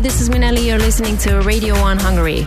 this is Minelli. You're listening to Radio 1 Hungary.